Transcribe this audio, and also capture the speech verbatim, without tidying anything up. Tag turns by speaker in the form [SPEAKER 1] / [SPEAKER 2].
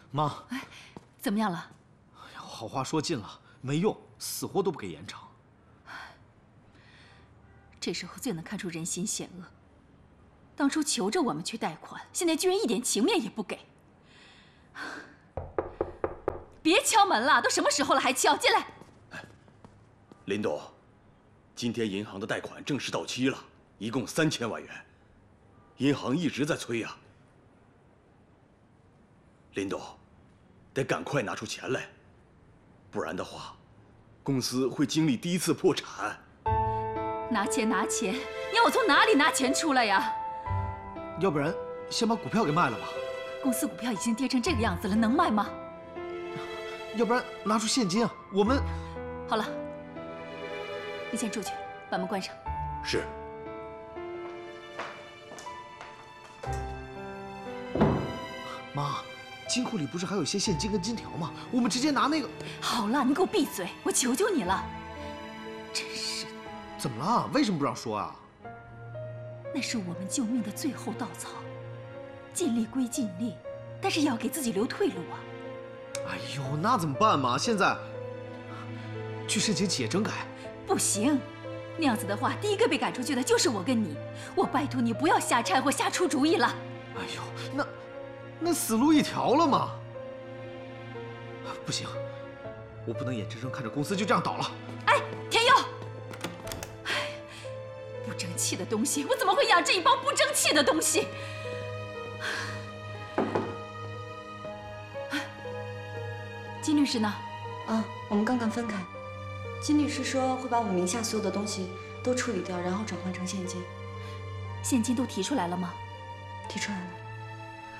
[SPEAKER 1] 妈，
[SPEAKER 2] 哎，怎么样了？
[SPEAKER 1] 哎呀，好话说尽了，没用，死活都不给延长。
[SPEAKER 2] 这时候最能看出人心险恶。当初求着我们去贷款，现在居然一点情面也不给。别敲门了，都什么时候了还敲？进来。
[SPEAKER 3] 林董，今天银行的贷款正式到期了，一共三千万元，银行一直在催呀。林董，得赶快拿出钱来，不然的话，公司会经历第一次破产。
[SPEAKER 2] 拿钱拿钱，你要我从哪里拿钱出来呀？
[SPEAKER 1] 要不然先把股票给卖了吧。
[SPEAKER 2] 公司股票已经跌成这个样子了，能卖吗？
[SPEAKER 1] 要不然拿出现金啊，我们……
[SPEAKER 2] 好了，你先出去，把门关上。
[SPEAKER 3] 是。
[SPEAKER 1] 妈，金库里不是还有一些现金跟金条吗？我们直接拿那个……
[SPEAKER 2] 好了，你给我闭嘴，我求求你了。真是的。
[SPEAKER 1] 怎么了？为什么不让说啊？
[SPEAKER 2] 那是我们救命的最后稻草，尽力归尽力，但是也要给自己留退路啊。
[SPEAKER 1] 哎呦，那怎么办嘛？现在去申请企业整改。
[SPEAKER 2] 不行，那样子的话，第一个被赶出去的就是我跟你。我拜托你不要瞎掺和、瞎出主意了。
[SPEAKER 1] 哎呦，那那死路一条了嘛！不行，我不能眼睁睁看着公司就这样倒了。
[SPEAKER 2] 哎，田佑，哎，不争气的东西，我怎么会养这一帮不争气的东西？金律师呢？
[SPEAKER 4] 啊，我们刚刚分开。金律师说会把我们名下所有的东西都处理掉，然后转换成现金。
[SPEAKER 2] 现金都提出来了吗？
[SPEAKER 4] 提出来了。